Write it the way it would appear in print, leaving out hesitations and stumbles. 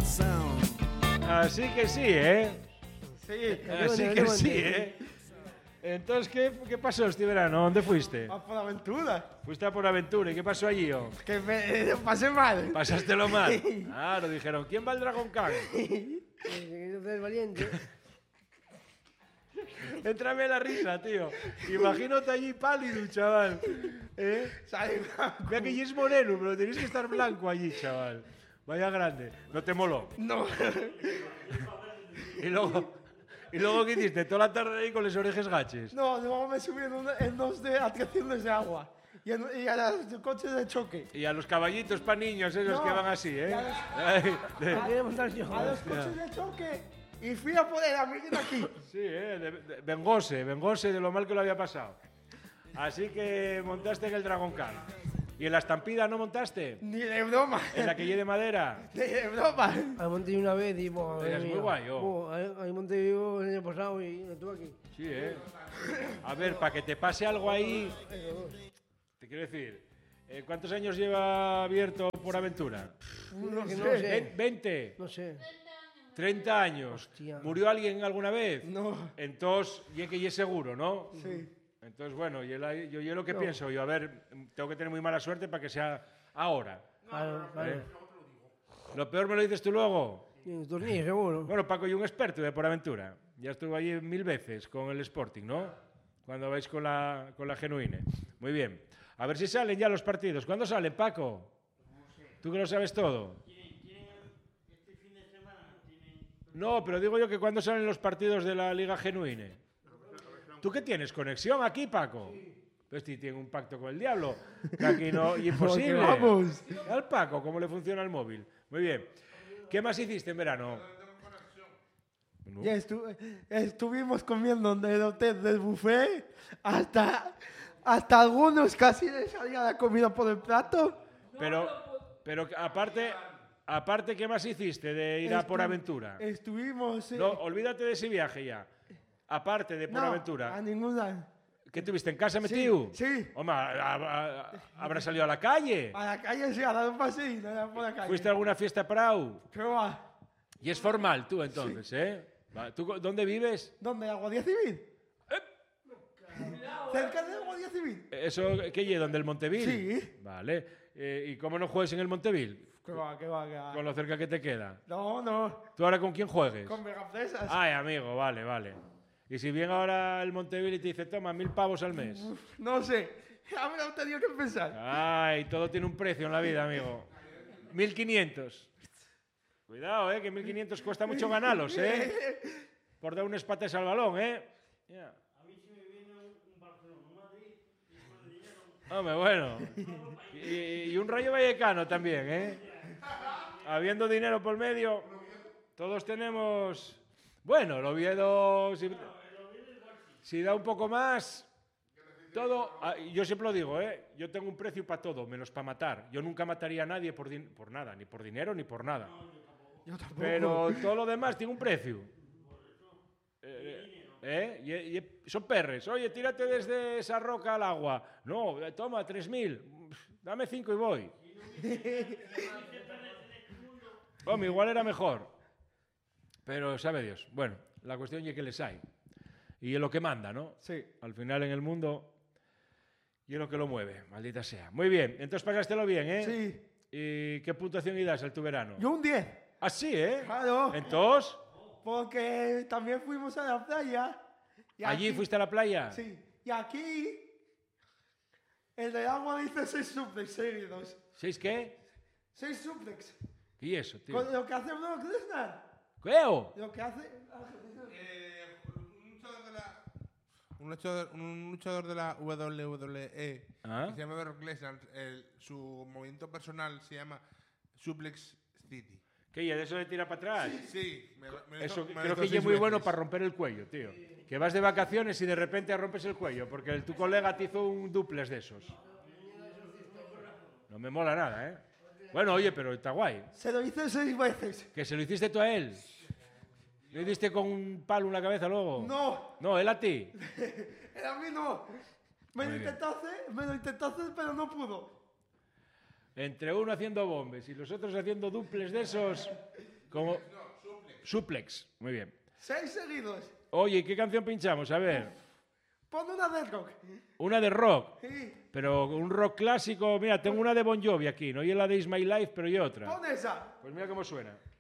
Así que sí, ¿eh? Sí. Así que sí, ¿eh? Entonces, ¿qué pasó este verano? ¿Dónde fuiste? A por aventura. Fuiste a por aventura. ¿Y qué pasó allí, oh? Que me pasé mal. Pasástelo mal. Claro, dijeron, ¿quién va al Dragon Khan? Yo soy valiente. Entrame la risa, tío. Imagínate allí pálido, chaval. ¿Eh? Sale blanco. Vea que ya es moreno, pero tenéis que estar blanco allí, chaval. Vaya grande. ¿No te moló? No. Y luego ¿qué hiciste? Toda la tarde ahí con las orejas gaches. No, luego me subí en dos de atracciones de agua. Y a los coches de choque. Y a los caballitos para niños, esos No. que van así, ¿eh? Y a los- Ay, ¿Qué quiere montar yo? A los coches de choque. Y fui a por el amiguito aquí. Sí, vengóse de lo mal que lo había pasado. Así que montaste en el Dragon Khan. ¿Y en la estampida no montaste? Ni de broma. ¿En la que lleve de madera? Ni de broma. Ahí monté yo una vez y... Bueno, Eres muy guay, oh. Ahí monté yo el año pasado y estuve aquí. Sí, ¿eh? A ver, para que te pase algo ahí, te quiero decir, ¿cuántos años lleva abierto por aventura? No sé. sé. 20, No sé. 30 años. Hostia. ¿Murió alguien alguna vez? No. Entonces, y que ya es seguro, ¿no? Sí. Entonces, bueno, yo lo que pienso, a ver, tengo que tener muy mala suerte para que sea ahora. Claro, claro. Lo peor me lo dices tú luego. Y un tornillo, seguro. Bueno, Paco, y un experto de por aventura. Ya estuvo allí 1000 veces con el Sporting, ¿no? Cuando vais con la Genuine. Muy bien. A ver si salen ya los partidos. ¿Cuándo salen, Paco? ¿Tú que lo sabes todo? No, pero digo yo que cuándo salen los partidos de la Liga Genuine. ¿Tú qué tienes? ¿Conexión aquí, Paco? Pues sí, tiene un pacto con el diablo. Que aquí no, y imposible. Vamos. Al Paco, ¿cómo le funciona el móvil? Muy bien. ¿Qué más hiciste en verano? No. Ya estuvimos comiendo en el hotel del buffet hasta algunos casi les salía la comida por el plato. Pero aparte, ¿qué más hiciste de ir a por aventura? Estuvimos... No, olvídate de ese viaje ya. Aparte de por no, aventura. a ninguna. ¿Qué tuviste en casa metido? Sí. Hombre, ¿habrás salido a la calle? A la calle sí, a dar un paseo, no era por la calle. ¿Fuiste a alguna fiesta Prau? Pero va. Y es formal tú entonces, ¿eh? Va, ¿tú dónde vives? ¿Dónde? ¿La Guardia Civil? ¿Cerca de la Guardia Civil? ¿Eso qué lleva? ¿Dónde el Montevil? Sí. Vale. ¿Y cómo no juegues en el Montevil? Que va, que va, que va. Con lo cerca que te queda. No. ¿Tú ahora con quién juegues? Con Megafresas. Ay, amigo, vale. Y si viene ahora el Montevil y te dice, toma, 1000 pavos al mes. No sé. Ya me lo he tenido que pensar. Ay, todo tiene un precio en la vida, amigo. 1500. Cuidado, que 1500 cuesta mucho ganarlos, por dar unas patas al balón, Ya. Hombre, bueno. Y un Rayo Vallecano también, Habiendo dinero por medio, todos tenemos... Bueno, el Oviedo, si da un poco más, todo... Yo siempre lo digo, yo tengo un precio para todo, menos para matar. Yo nunca mataría a nadie por nada, ni por dinero ni por nada. Yo tampoco. Pero todo lo demás tiene un precio. Son perres. Oye, tírate desde esa roca al agua. No, toma, 3000. Dame 5 y voy. Hombre, igual era mejor. Pero sabe Dios. Bueno, la cuestión es que les hay. Y es lo que manda, ¿no? Sí. Al final en el mundo, y es lo que lo mueve, maldita sea. Muy bien, entonces pasástelo bien, ¿eh? Sí. ¿Y qué puntuación das al tu verano? Yo un 10. Ah, sí, ¿eh? Claro. Entonces, Porque también fuimos a la playa. Y ¿allí aquí- fuiste a la playa? Sí. Y aquí... El de agua dice 6 suplex seguidos. ¿6 qué? 6 suplex. ¿Y eso, tío? Con lo que hace Brock Lesnar. ¿Qué? Lo que hace... Un luchador de la WWE Ah. que se llama Brock Lesnar, su movimiento personal se llama Suplex City. ¿Qué? ¿Y de eso de tirar para atrás? Sí, Eso creo que es muy bueno para romper el cuello, tío. Que vas de vacaciones y de repente rompes el cuello, porque tu colega te hizo un duples de esos. No me mola nada, ¿eh? Bueno, oye, pero está guay. Se lo hice 6 veces. ¿Que se lo hiciste tú a él? ¿Le diste con un palo en la cabeza luego? No. No, él a ti. A mí no. Me Muy lo intentó hacer, pero no pudo. Entre uno haciendo bombes y los otros haciendo duples de esos. Como... Suplex. Muy bien. 6 seguidos. Oye, ¿qué canción pinchamos? A ver. Pon una de rock. Una de rock. Sí. Pero un rock clásico. Mira, tengo una de Bon Jovi aquí. No y la de Is My Life, pero y otra. Pon esa. Pues mira cómo suena.